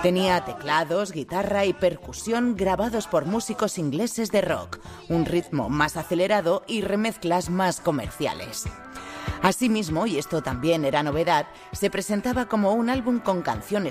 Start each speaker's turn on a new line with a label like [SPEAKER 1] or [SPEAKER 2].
[SPEAKER 1] Tenía teclados, guitarra y percusión grabados por músicos ingleses de rock, un ritmo más acelerado y remezclas más comerciales. Asimismo, y esto también era novedad, se presentaba como un álbum con canciones